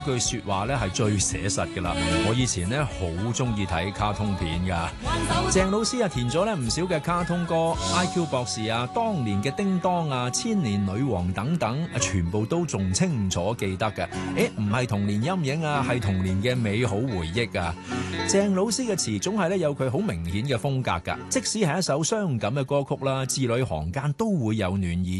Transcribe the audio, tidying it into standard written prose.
句說話咧係最寫實㗎啦！我以前咧好中意睇卡通片㗎，鄭老師啊填咗咧唔少嘅卡通歌 ，IQ 博士啊，當年嘅叮當啊，千年女王等等，全部都仲清楚記得嘅。唔係童年陰影啊，係童年嘅美好回憶啊！鄭老師嘅詞總係咧有佢好明顯嘅風格㗎，即使係一首傷感嘅歌曲啦，字裏行間都會有暖意。